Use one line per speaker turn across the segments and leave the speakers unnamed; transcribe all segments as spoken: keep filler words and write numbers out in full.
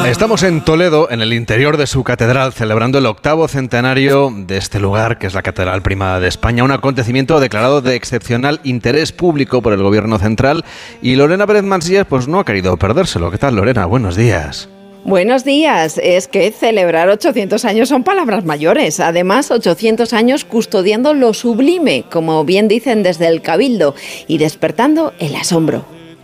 Estamos en Toledo, en el interior de su catedral, celebrando el octavo centenario de este lugar, que es la Catedral Primada de España, un acontecimiento declarado de excepcional interés público por el Gobierno central, y Lorena Pérez Mansilla pues no ha querido perdérselo. ¿Qué tal, Lorena? Buenos días.
Buenos días. Es que celebrar ochocientos años son palabras mayores. Además, ochocientos años custodiando lo sublime, como bien dicen desde el Cabildo, y despertando el asombro.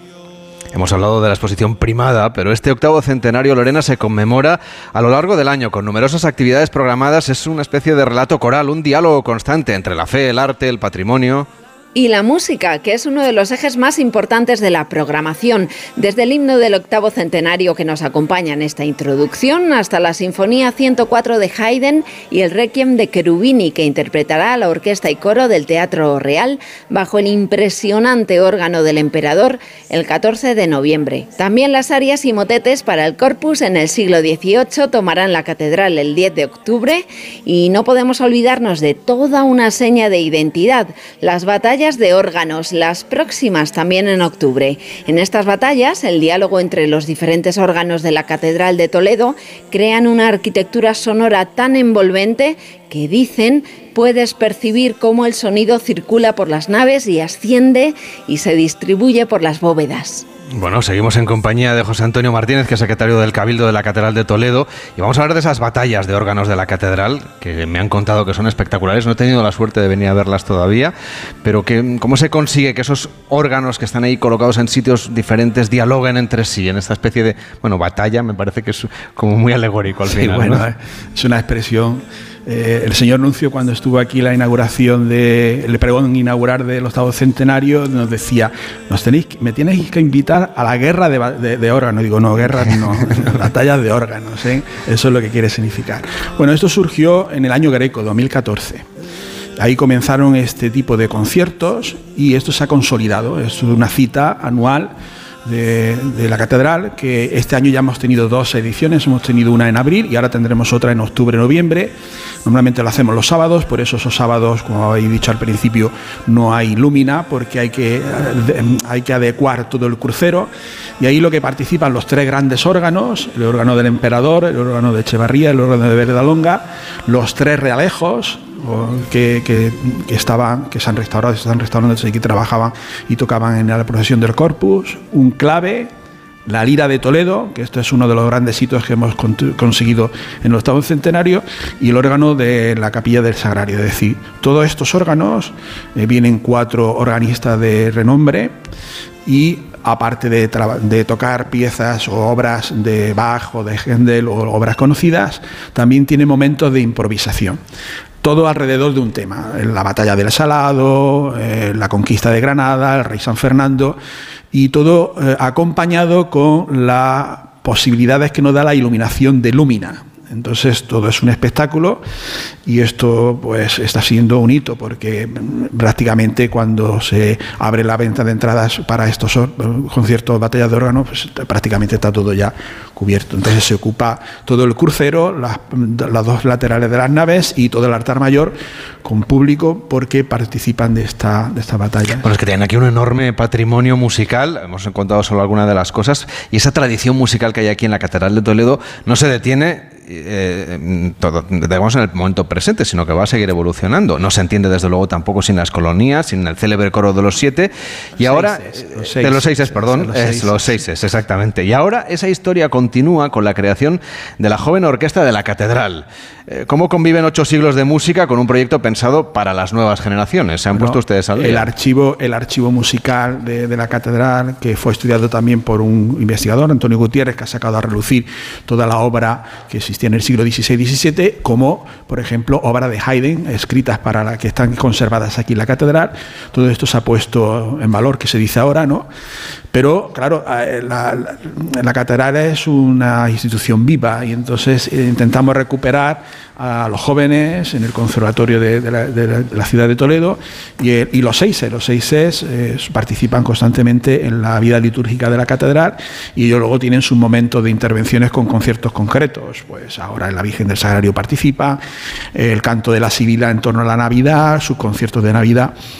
Hemos hablado de la exposición primada, pero este octavo centenario, Lorena, se conmemora a lo largo del año con numerosas actividades programadas. Es una especie de relato coral, un diálogo constante entre la fe, el arte, el patrimonio
y la música, que es uno de los ejes más importantes de la programación, desde el himno del octavo centenario que nos acompaña en esta introducción hasta la Sinfonía ciento cuatro de Haydn y el Requiem de Cherubini, que interpretará la orquesta y coro del Teatro Real bajo el impresionante órgano del emperador el catorce de noviembre. También las arias y motetes para el Corpus en el siglo dieciocho tomarán la catedral el diez de octubre, y no podemos olvidarnos de toda una seña de identidad, las batallas de órganos, las próximas también en octubre. En estas batallas, el diálogo entre los diferentes órganos de la Catedral de Toledo crean una arquitectura sonora tan envolvente que, dicen, puedes percibir cómo el sonido circula por las naves y asciende y se distribuye por las bóvedas.
Bueno, seguimos en compañía de José Antonio Martínez, que es secretario del Cabildo de la Catedral de Toledo, y vamos a hablar de esas batallas de órganos de la catedral, que me han contado que son espectaculares. No he tenido la suerte de venir a verlas todavía, pero que, ¿cómo se consigue que esos órganos que están ahí colocados en sitios diferentes dialoguen entre sí en esta especie de, bueno, batalla? Me parece que es como muy alegórico al final.
Sí, bueno,
¿no?
Es una expresión. Eh, el señor Nuncio, cuando estuvo aquí la inauguración de, el pregón inaugurar del octavo centenario, nos decía, nos tenéis, me tenéis que invitar a la guerra de, de, de órganos. Digo, no, guerra no, batallas de órganos, ¿eh? Eso es lo que quiere significar. Bueno, esto surgió en el año greco, dos mil catorce. Ahí comenzaron este tipo de conciertos y esto se ha consolidado. Es una cita anual De, de la catedral, que este año ya hemos tenido dos ediciones. Hemos tenido una en abril y ahora tendremos otra en octubre, noviembre. Normalmente lo hacemos los sábados, por eso esos sábados, como habéis dicho al principio, no hay lúmina, porque hay que, hay que adecuar todo el crucero, y ahí lo que participan los tres grandes órganos: el órgano del emperador, el órgano de Echevarría, el órgano de Verdalonga, los tres realejos que, que, que estaban, que se han restaurado, se están restaurando, que trabajaban y tocaban en la procesión del Corpus, un clave, la lira de Toledo, que esto es uno de los grandes hitos que hemos conseguido en el octavo centenario, y el órgano de la capilla del Sagrario. Es decir, todos estos órganos, eh, vienen cuatro organistas de renombre, y aparte de, de tocar piezas o obras de Bach o de Händel o obras conocidas, también tiene momentos de improvisación. Todo alrededor de un tema: la batalla del Salado, eh, la conquista de Granada, el rey San Fernando, y todo eh, acompañado con las posibilidades que nos da la iluminación de lúmina. Entonces todo es un espectáculo, y esto pues está siendo un hito, porque prácticamente cuando se abre la venta de entradas para estos conciertos, batallas de órganos, pues prácticamente está todo ya cubierto. Entonces se ocupa todo el crucero, las, las dos laterales de las naves y todo el altar mayor con público, porque participan de esta, de esta batalla.
Bueno, es que tienen aquí un enorme patrimonio musical. Hemos encontrado solo algunas de las cosas, y esa tradición musical que hay aquí en la Catedral de Toledo no se detiene eh, todo, digamos, en el momento presente, sino que va a seguir evolucionando. No se entiende desde luego tampoco sin las colonías, sin el célebre coro de los siete, y ahora
seises,
los
seises,
de los seises, perdón,
los
es
seises.
los seises, exactamente. Y ahora esa historia continúa con la creación de la joven orquesta de la Catedral. Eh, ¿Cómo conviven ocho siglos de música con un proyecto pensado para las nuevas generaciones? ¿Se han
Bueno,
puesto ustedes al día?
El archivo, el archivo musical de, de la catedral, que fue estudiado también por un investigador, Antonio Gutiérrez, que ha sacado a relucir toda la obra que existía en el siglo dieciséis diecisiete, como por ejemplo obra de Haydn, escritas para la que están conservadas aquí en la catedral. Todo esto se ha puesto en valor, que se dice ahora, ¿no? Pero claro, la, la, la catedral es una institución viva, y entonces eh, intentamos recuperar a los jóvenes en el conservatorio de, de, la, de, la, de la ciudad de Toledo, y, el, y los seises. Los seises eh, participan constantemente en la vida litúrgica de la catedral, y ellos luego tienen sus momentos de intervenciones con conciertos concretos. Pues ahora en la Virgen del Sagrario participa, el canto de la Sibila en torno a la Navidad, sus conciertos de Navidad.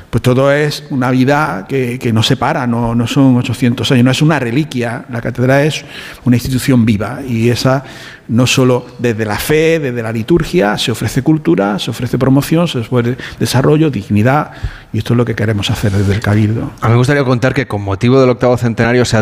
pues todo es una vida que, que no se para, no, no son ochocientos años, no es una reliquia. La catedral es una institución viva y esa no solo desde la fe, desde la liturgia, se ofrece cultura, se ofrece promoción, se ofrece desarrollo, dignidad, y esto es lo que queremos hacer desde el Cabildo.
A mí me gustaría contar que con motivo del octavo centenario se ha